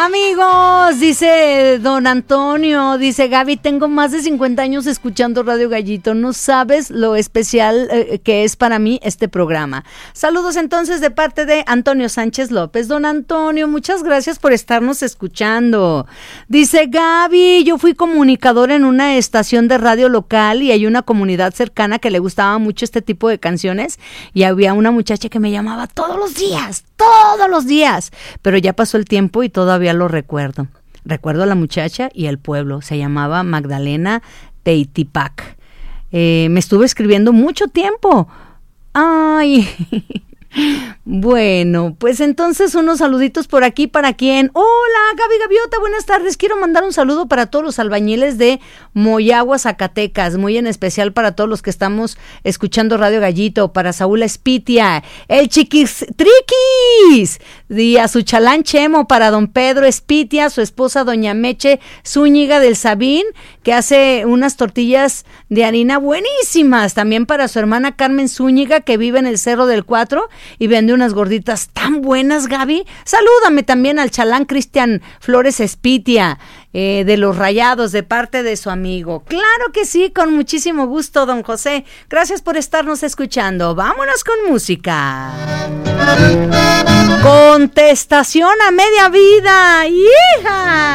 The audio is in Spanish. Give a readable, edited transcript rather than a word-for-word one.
Amigos, dice don Antonio, dice Gaby, tengo más de 50 años escuchando Radio Gallito, no sabes lo especial que es para mí este programa. Saludos entonces de parte de Antonio Sánchez López. Don Antonio, muchas gracias por estarnos escuchando. Dice Gaby, yo fui comunicador en una estación de radio local y hay una comunidad cercana que le gustaba mucho este tipo de canciones y había una muchacha que me llamaba todos los días, pero ya pasó el tiempo y todavía lo recuerdo. Recuerdo a la muchacha y el pueblo, se llamaba Magdalena Teitipac. Me estuvo escribiendo mucho tiempo. Ay, bueno, pues entonces unos saluditos por aquí para quien. Hola, Gaby Gaviota, buenas tardes. Quiero mandar un saludo para todos los albañiles de Moyagua, Zacatecas, muy en especial para todos los que estamos escuchando Radio Gallito, para Saúl Espitia, el Chiquis Triquis, y a su chalán Chemo, para don Pedro Espitia, su esposa doña Meche Zúñiga del Sabín, que hace unas tortillas de harina buenísimas, también para su hermana Carmen Zúñiga, que vive en el Cerro del Cuatro y vende unas gorditas tan buenas, Gaby. Salúdame también al chalán Cristian Flores Espitia, de Los Rayados, de parte de su amigo. Claro que sí, con muchísimo gusto, don José. Gracias por estarnos escuchando. Vámonos con música. Contestación a media vida. ¡Hija!